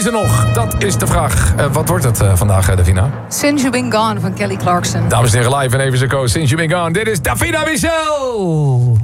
deze nog? Dat is de vraag. Wat wordt het vandaag, Davina? Since You've Been Gone van Kelly Clarkson. Dames en heren, live en even zo Since You've Been Gone. Dit is Davina Michel.